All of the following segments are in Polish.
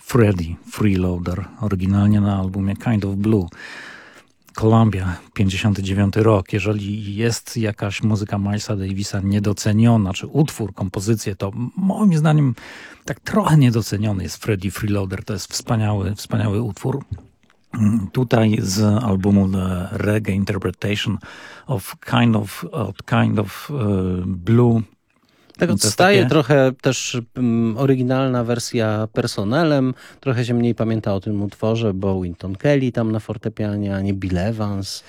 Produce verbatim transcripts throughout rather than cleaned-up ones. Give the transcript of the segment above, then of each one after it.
Freddie Freeloader, oryginalnie na albumie Kind of Blue. Columbia, pięćdziesiąty dziewiąty rok. Jeżeli jest jakaś muzyka Milesa Davisa niedoceniona, czy utwór, kompozycję, to moim zdaniem tak trochę niedoceniony jest Freddie Freeloader. To jest wspaniały, wspaniały utwór. Tutaj z albumu The Reggae Interpretation of Kind of, of, kind of uh, Blue. Tak odstaje takie... trochę też um, oryginalna wersja personelem. Trochę się mniej pamięta o tym utworze, bo Wynton Kelly tam na fortepianie, a nie Bill Evans.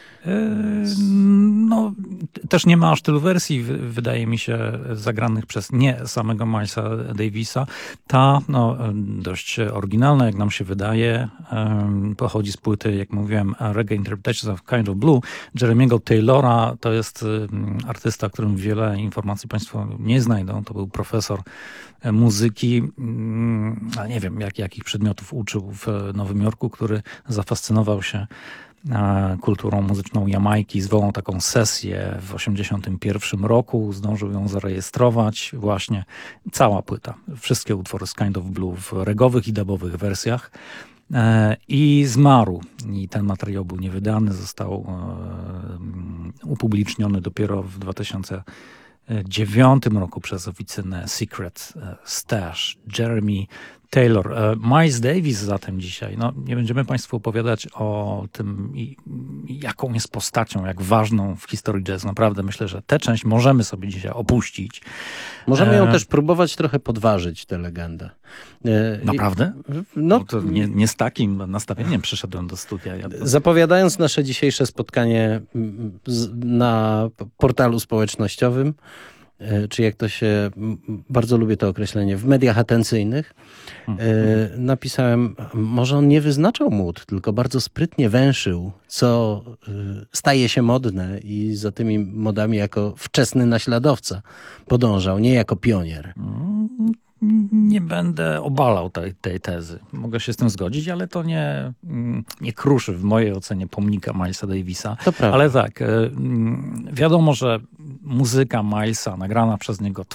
No, też nie ma aż tylu wersji, wydaje mi się, zagranych przez nie samego Milesa Davisa. Ta, no, dość oryginalna, jak nam się wydaje, pochodzi z płyty, jak mówiłem, Reggae Interpretations of Kind of Blue, Jeremiego Taylora. To jest artysta, o którym wiele informacji państwo nie znajdą. To był profesor muzyki, ale nie wiem, jak, jakich przedmiotów uczył w Nowym Jorku, który zafascynował się kulturą muzyczną Jamajki, zwołał taką sesję w osiemdziesiątym pierwszym roku, zdążył ją zarejestrować, właśnie cała płyta, wszystkie utwory z Kind of Blue w regowych i dubowych wersjach, i zmarł. I ten materiał był niewydany, został upubliczniony dopiero w dwa tysiące dziewiątym roku przez oficynę Secret Stash. Jeremy Taylor. Miles Davis zatem dzisiaj. No, nie będziemy państwu opowiadać o tym, jaką jest postacią, jak ważną w historii jazzu. Naprawdę myślę, że tę część możemy sobie dzisiaj opuścić. Możemy ją e... też próbować trochę podważyć, tę legendę. E... Naprawdę? No, to nie, nie z takim nastawieniem przyszedłem do studia. Ja to... Zapowiadając nasze dzisiejsze spotkanie na portalu społecznościowym, czy jak to się, bardzo lubię to określenie, w mediach atencyjnych, hmm. napisałem, może on nie wyznaczał mód, tylko bardzo sprytnie węszył, co staje się modne i za tymi modami jako wczesny naśladowca podążał, nie jako pionier. Nie będę obalał tej, tej tezy. Mogę się z tym zgodzić, ale to nie, nie kruszy w mojej ocenie pomnika Milesa Davisa. To prawda. Ale tak, wiadomo, że muzyka Milesa nagrana przez niego